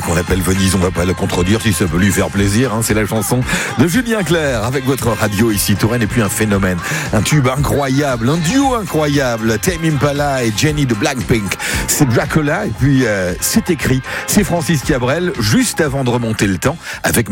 qu'on appelle Venise, on va pas le contredire si ça peut lui faire plaisir. C'est la chanson de Julien Clerc avec votre radio ici. Touraine et puis un phénomène, un tube incroyable, un duo incroyable. Tame Impala et Jenny de Blackpink. C'est Dracula et puis c'est écrit. C'est Francis Cabrel juste avant de remonter le temps avec